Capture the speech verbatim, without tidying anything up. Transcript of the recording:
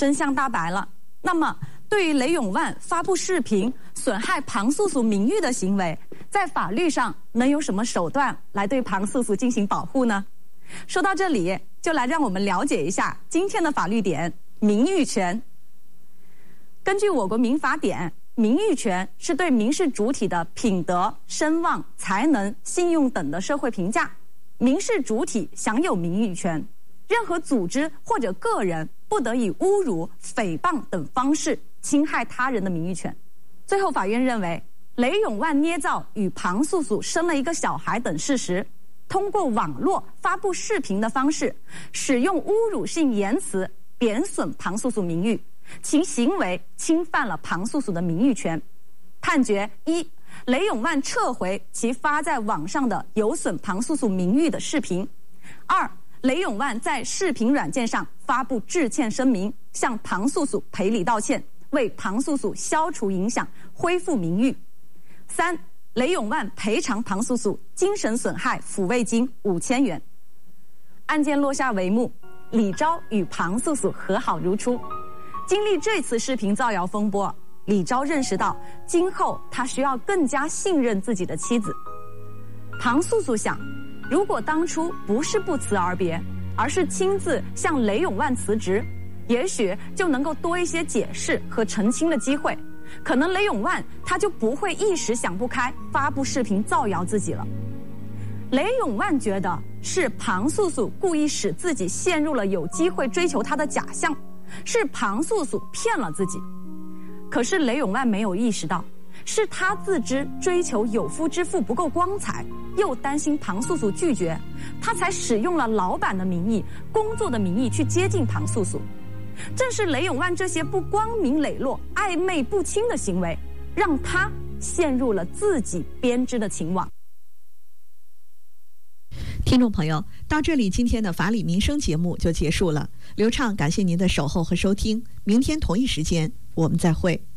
真相大白了。那么，对于雷永万发布视频损害庞素素名誉的行为，在法律上能有什么手段来对庞素素进行保护呢？说到这里，就来让我们了解一下今天的法律点——名誉权。根据我国民法典，名誉权是对民事主体的品德、声望、才能、信用等的社会评价。民事主体享有名誉权，任何组织或者个人不得以侮辱、诽谤等方式侵害他人的名誉权。最后，法院认为，雷永万捏造与庞素素生了一个小孩等事实，通过网络发布视频的方式，使用侮辱性言辞贬损庞素素名誉，其行为侵犯了庞素素的名誉权。判决一，雷永万撤回其发在网上的有损庞素素名誉的视频。二，雷永万在视频软件上发布致歉声明，向庞素素赔礼道歉，为庞素素消除影响，恢复名誉。三，雷永万赔偿庞素素精神损害抚慰金五千元。案件落下帷幕，李昭与庞素素和好如初。经历这次视频造谣风波，李昭认识到今后他需要更加信任自己的妻子。庞素素想，如果当初不是不辞而别，而是亲自向雷永万辞职，也许就能够多一些解释和澄清的机会，可能雷永万他就不会一时想不开发布视频造谣自己了。雷永万觉得是庞素素故意使自己陷入了有机会追求他的假象，是庞素素骗了自己。可是雷永万没有意识到，是他自知追求有夫之妇不够光彩，又担心庞素素拒绝，他才使用了老板的名义、工作的名义去接近庞素素。正是雷永万这些不光明磊落、暧昧不清的行为，让他陷入了自己编织的情网。 听众朋友，到这里今天的法理民生节目就结束了。刘畅感谢您的守候和收听，明天同一时间我们再会。